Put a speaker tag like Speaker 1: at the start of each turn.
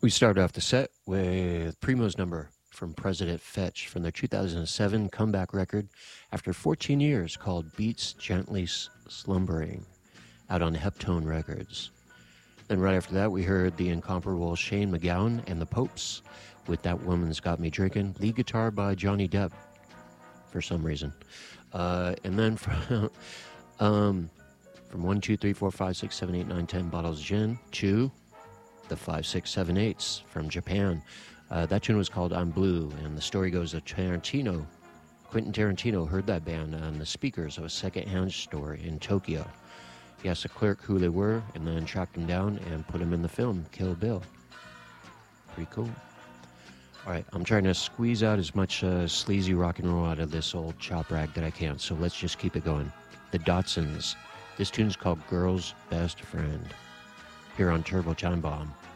Speaker 1: We started off the set with Primo's Number from President Fetch from their 2007 comeback record after 14 years called Beats Gently Slumbering, out on Heptone Records. Then right after that, we heard the incomparable Shane MacGowan and the Popes with That Woman's Got Me Drinking, lead guitar by Johnny Depp for some reason. And then from 1, 2, 3, 4, 5, 6, 7, 8, 9, 10 bottles of gin to the 5, 6, 7, 8s from Japan. That tune was called I'm Blue, and the story goes that Quentin Tarantino heard that band on the speakers of a second-hand store in Tokyo. He asked the clerk who they were, and then tracked them down and put them in the film Kill Bill. Pretty cool. All right, I'm trying to squeeze out as much sleazy rock and roll out of this old chop rag that I can, so let's just keep it going. The Dotsons. This tune's called Girl's Best Friend, here on Turbo Time Bomb.